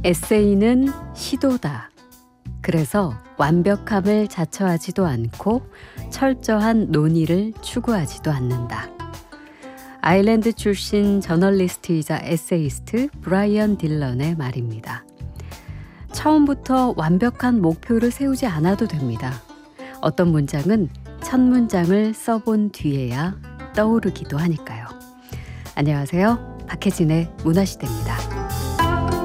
에세이는 시도다. 그래서 완벽함을 자처하지도 않고 철저한 논의를 추구하지도 않는다. 아일랜드 출신 저널리스트이자 에세이스트 브라이언 딜런의 말입니다. 처음부터 완벽한 목표를 세우지 않아도 됩니다. 어떤 문장은 첫 문장을 써본 뒤에야 떠오르기도 하니까요. 안녕하세요. 박혜진의 문화시대입니다.